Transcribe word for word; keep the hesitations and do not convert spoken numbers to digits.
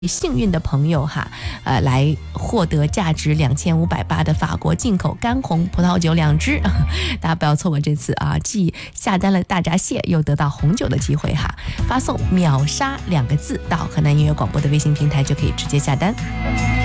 幸运的朋友哈，呃，来获得价值两千五百八的法国进口干红葡萄酒两支，大家不要错过这次啊，既下单了大闸蟹，又得到红酒的机会哈。发送秒杀两个字到河南音乐广播的微信平台就可以直接下单。